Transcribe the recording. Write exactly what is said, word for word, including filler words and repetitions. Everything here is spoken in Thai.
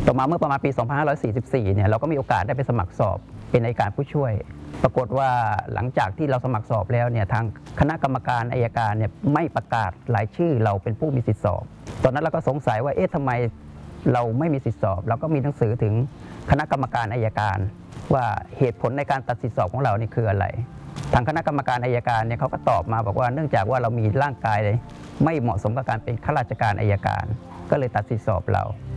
ต่อมาเมื่อประมาณปี สองพันห้าร้อยสี่สิบสี่ เนี่ยเราก็มีโอกาสได้ไปสมัครสอบเป็นอัยการผู้ช่วย ปรากฏว่าหลังจากที่เราสมัครสอบแล้วเนี่ยทางคณะกรรมการอัยการเนี่ยไม่ประกาศรายชื่อเราเป็นผู้มีสิทธิสอบตอนนั้นเราก็สงสัยว่าเอ๊ะทำไมเราไม่มีสิทธิสอบเราก็มีหนังสือถึงคณะกรรมการอัยการว่าเหตุผลในการตัดสิทธิสอบของเรานี่คืออะไรทางคณะกรรมการอัยการเนี่ยเขาก็ตอบมาบอกว่าเนื่องจากว่าเรามีร่างกายไม่เหมาะสมกับการเป็นข้าราชการอัยการก็เลยตัดสิทธิสอบเรา